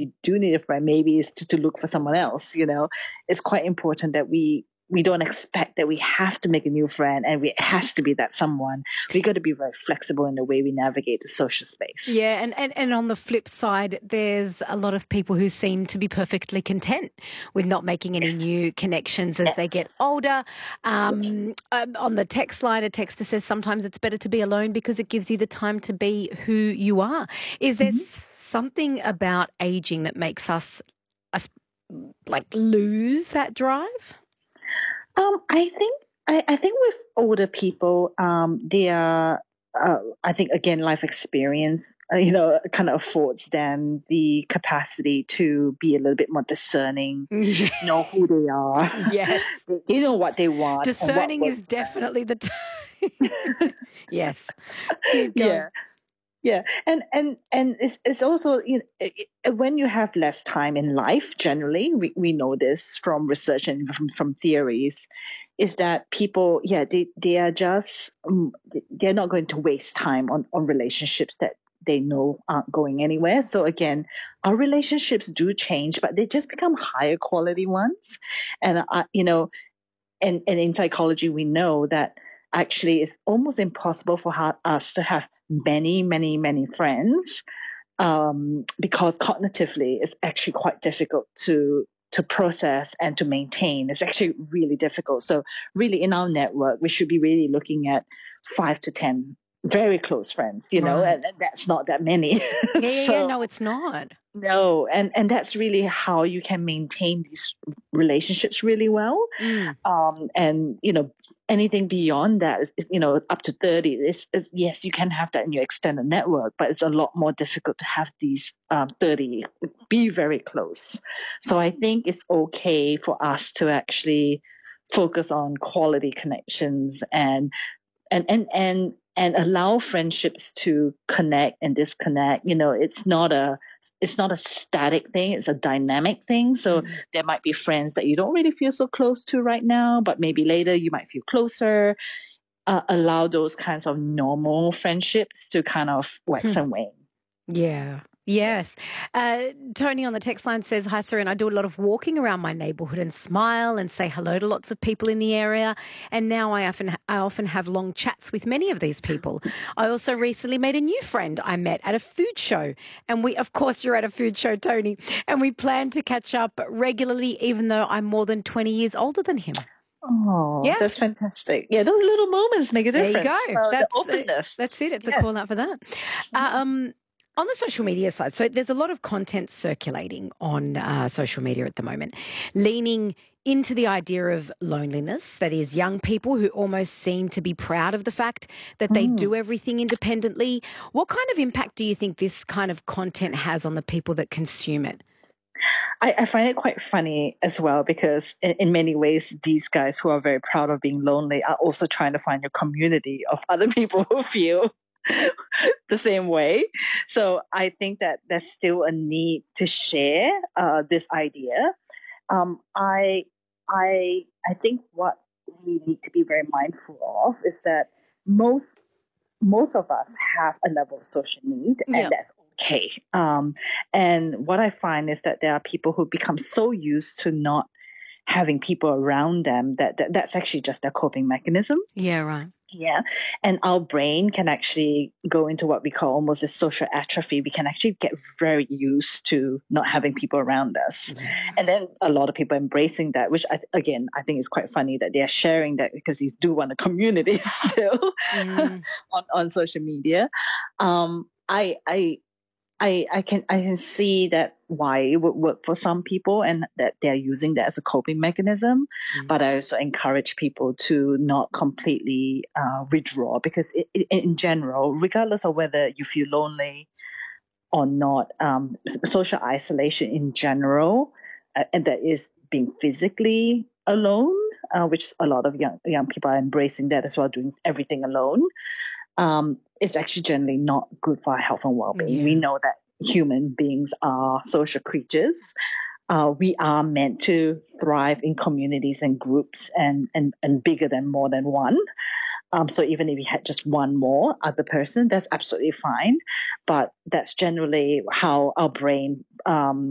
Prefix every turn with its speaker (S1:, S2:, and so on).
S1: you do need a friend, maybe it's to look for someone else. It's quite important that we don't expect that we have to make a new friend and it has to be that someone. We got to be very flexible in the way we navigate the social space.
S2: Yeah, and on the flip side, there's a lot of people who seem to be perfectly content with not making any new connections as they get older. On the text line, a texter says sometimes it's better to be alone because it gives you the time to be who you are. Is there something about aging that makes us lose that drive?
S1: I think with older people, they are. I think again, life experience, kind of affords them the capacity to be a little bit more discerning, know who they are,
S2: Yes,
S1: they know what they want.
S2: discerning is definitely the. Yes, keep going.
S1: Yeah. Yeah, and it's also when you have less time in life, generally, we know this from research and from theories, is that people, they are just they're not going to waste time on relationships that they know aren't going anywhere. So again, our relationships do change, but they just become higher quality ones, and and in psychology, we know that actually it's almost impossible for us to have many, many, many friends because cognitively it's actually quite difficult to process and to maintain. It's actually really difficult. So really in our network, we should be really looking at 5 to 10 very close friends,
S2: Right.
S1: and that's not that many.
S2: Yeah, no, it's not.
S1: No, and that's really how you can maintain these relationships really well. And anything beyond that, up to 30, yes, you can have that in your extended network, but it's a lot more difficult to have these 30 be very close. So I think it's okay for us to actually focus on quality connections and allow friendships to connect and disconnect. It's not a static thing, it's a dynamic thing. So there might be friends that you don't really feel so close to right now, but maybe later you might feel closer. Allow those kinds of normal friendships to kind of wax and wane.
S2: Yeah. Yes. Tony on the text line says, "Hi, Serene. I do a lot of walking around my neighbourhood and smile and say hello to lots of people in the area. And now I often have long chats with many of these people. I also recently made a new friend I met at a food show. And of course, you're at a food show, Tony. And we plan to catch up regularly, even though I'm more than 20 years older than him."
S1: Oh,
S2: Yeah.
S1: that's fantastic. Yeah, those little moments make a
S2: There you
S1: difference.
S2: go.
S1: So the
S2: That's
S1: openness.
S2: that's it. It's a
S1: Yes.
S2: call out for that. On the social media side, so there's a lot of content circulating on social media at the moment, leaning into the idea of loneliness. That is, young people who almost seem to be proud of the fact that they do everything independently. What kind of impact do you think this kind of content has on the people that consume it?
S1: I find it quite funny as well because in many ways, these guys who are very proud of being lonely are also trying to find a community of other people who feel the same way. So I think that there's still a need to share this idea. I think what we need to be very mindful of is that most of us have a level of social need, and that's okay. And what I find is that there are people who become so used to not having people around them that's actually just their coping mechanism.
S2: Yeah, right.
S1: Yeah. And our brain can actually go into what we call almost a social atrophy. We can actually get very used to not having people around us. And then a lot of people embracing that, which I think is quite funny that they are sharing that because they do want a community still on social media. I can see that why it would work for some people and that they're using that as a coping mechanism. But I also encourage people to not completely withdraw because in general, regardless of whether you feel lonely or not, social isolation in general, and that is being physically alone, which a lot of young people are embracing that as well, doing everything alone. It's actually generally not good for our health and well-being. We know that human beings are social creatures. We are meant to thrive in communities and groups and bigger than more than one. So even if we had just one more other person, that's absolutely fine. But that's generally how our brain